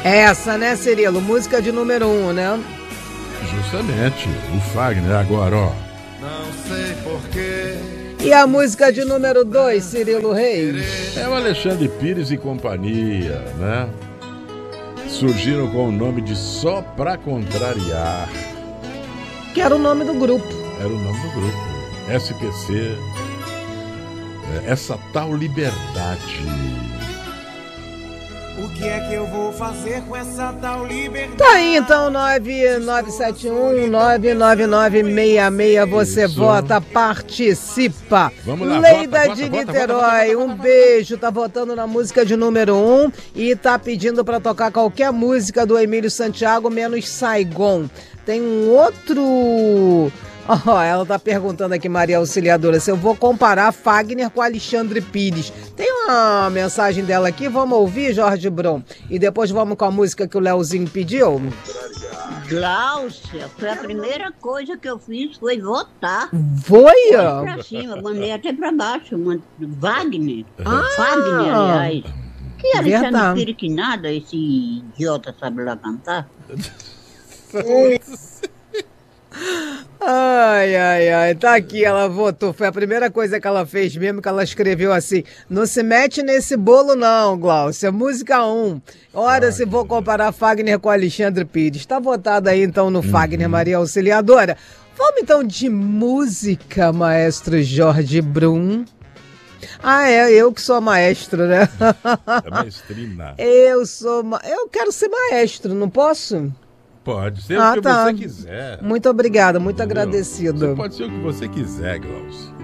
Essa, né, Cirilo? Música de número 1, né? Justamente, o Fagner agora, ó. Não sei porquê. E a música de número 2, Cirilo Reis? É o Alexandre Pires e companhia, né? Surgiram com o nome de Só Pra Contrariar. Que era o nome do grupo. Era o nome do grupo. SPC. Essa Tal Liberdade. O que é que eu vou fazer com essa tal liberdade? Tá aí então, 9971-99966. Você Isso. vota, participa. Vamos lá, Leida vota, de vota, Niterói, vota, um beijo. Tá votando na música de número 1 e tá pedindo pra tocar qualquer música do Emílio Santiago, menos Saigon. Tem um outro... ela tá perguntando aqui, Maria Auxiliadora, se eu vou comparar Fagner com Alexandre Pires. Tem uma mensagem dela aqui, vamos ouvir, Jorge Brum? E depois vamos com a música que o Leozinho pediu? Gláucia, foi a primeira coisa que eu fiz, foi votar. Foi? Pra cima, mandei até pra baixo, Wagner. Fagner, aliás. Que Alexandre Pires que nada, esse idiota sabe lá cantar. Ai, tá aqui, ela votou, foi a primeira coisa que ela fez mesmo, que ela escreveu assim, não se mete nesse bolo não, Gláucia, música 1, ora se vou comparar Fagner com Alexandre Pires, tá votado aí então no Fagner, Maria Auxiliadora. Vamos então de música, maestro Jorge Brum. Eu que sou maestro, né? É maestrina. Eu quero ser maestro, não posso? Pode ser o que você quiser. Muito obrigada, muito agradecido. Você pode ser o que você quiser, Glaucio.